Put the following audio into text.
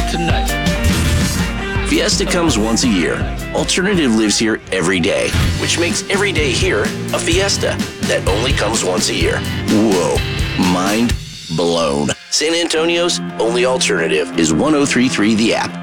tonight. Fiesta comes once a year. Alternative lives here every day, which makes every day here a fiesta that only comes once a year. Whoa, mind blown. San Antonio's only alternative is 1033 The App.